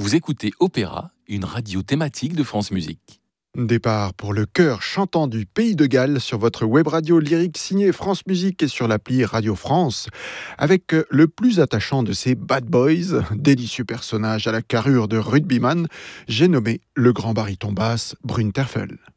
Vous écoutez Opéra, une radio thématique de France Musique. Départ pour le chœur chantant du Pays de Galles sur votre web radio lyrique signée France Musique et sur l'appli Radio France, avec le plus attachant de ces bad boys, délicieux personnage à la carrure de rugbyman, j'ai nommé le grand baryton basse Brune Terfel.